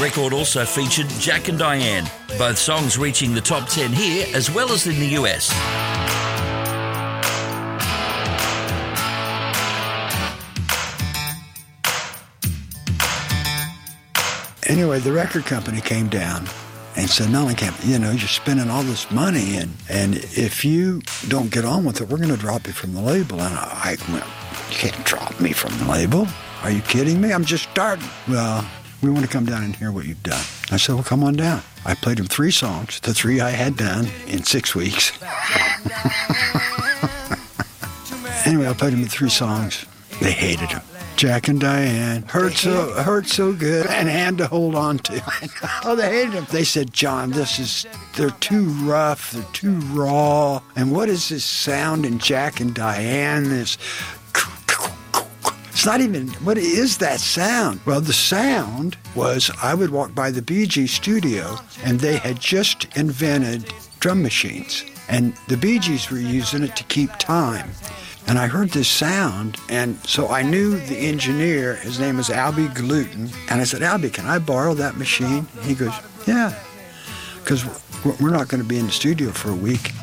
record also featured Jack and Diane, both songs reaching the top 10 here as well as in the US. Anyway, the record company came down and said, Mellencamp, you're spending all this money, and if you don't get on with it, we're going to drop you from the label. And I went, you can't drop me from the label. Are you kidding me? I'm just starting. Well, we want to come down and hear what you've done. I said, well, come on down. I played them 3 songs, the 3 I had done in 6 weeks. Anyway, I played them 3 songs. They hated them. Jack and Diane, hurt so good, and Hand to Hold On To. Oh, they hated him. They said, John, they're too rough, they're too raw, and what is this sound in Jack and Diane, this, it's not even, what is that sound? Well, the sound was, I would walk by the Bee Gees studio, and they had just invented drum machines, and the Bee Gees were using it to keep time. And I heard this sound, and so I knew the engineer. His name was Albie Gluten. And I said, Albie, can I borrow that machine? He goes, yeah, because we're not going to be in the studio for a week.